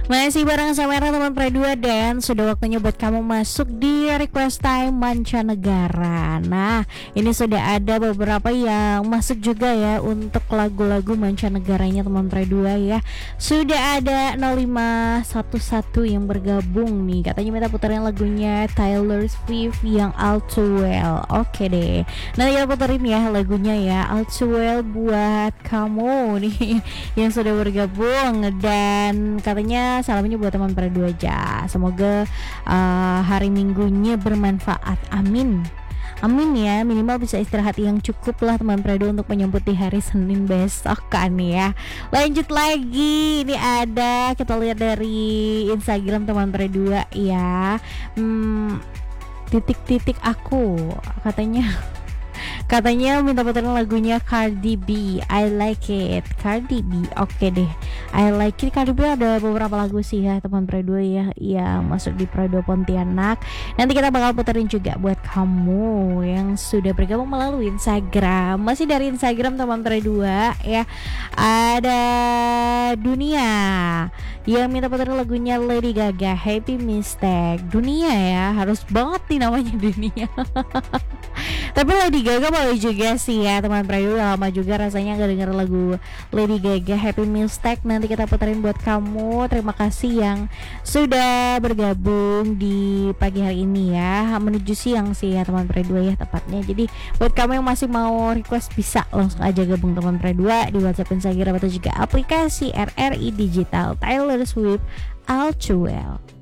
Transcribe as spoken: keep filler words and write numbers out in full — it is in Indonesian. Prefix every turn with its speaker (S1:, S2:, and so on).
S1: Masih bareng sama Era teman Pre dua dan sudah waktunya buat kamu masuk di request time mancanegara. Nah, ini sudah ada beberapa yang masuk juga ya untuk lagu-lagu mancanegaranya teman Pre dua ya. Sudah ada nol lima satu satu yang bergabung nih. Katanya minta puterin lagunya Taylor Swift yang All Too Well. Oke deh. Nanti kita puterin ya lagunya ya All Too Well buat kamu nih yang sudah bergabung, dan katanya salamnya buat teman Pre dua aja. Semoga uh, hari Minggunya bermanfaat. Amin. Amin ya, minimal bisa istirahat yang cukup lah teman Pre dua untuk menyambut di hari Senin besok kan ya. Lanjut lagi, ini ada kita lihat dari Instagram teman Pre dua ya. Hmm, titik-titik aku katanya Katanya minta puterin lagunya Cardi B, I Like It. Cardi B, oke okay deh, I Like It. Cardi B ada beberapa lagu sih ya teman Pre dua ya, yang masuk di Pre dua Pontianak. Nanti kita bakal puterin juga buat kamu yang sudah bergabung melalui Instagram. Masih dari Instagram teman Pre dua ya. Ada Dunia yang minta puterin lagunya Lady Gaga, Happy Mistake. Dunia ya, harus banget nih namanya Dunia. Tapi Lady Gaga boleh juga sih ya teman Pre dua, lama juga rasanya gak denger lagu Lady Gaga Happy Mistake. Nanti kita puterin buat kamu. Terima kasih yang sudah bergabung di pagi hari ini ya, menuju siang sih ya teman Pre dua ya tepatnya. Jadi buat kamu yang masih mau request bisa langsung aja gabung teman Pre dua di WhatsApp Instagram atau juga aplikasi R R I Digital Taylor Swift All Too Well.